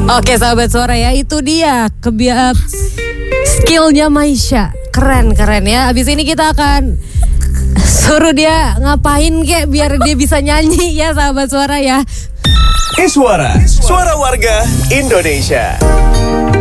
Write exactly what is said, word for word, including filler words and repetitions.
Oke sahabat suara ya, itu dia kebiasaan skillnya Maisha. Keren-keren ya. Abis ini kita akan suruh dia ngapain kek biar dia bisa nyanyi ya sahabat suara ya. Eh Suara, suara warga Indonesia.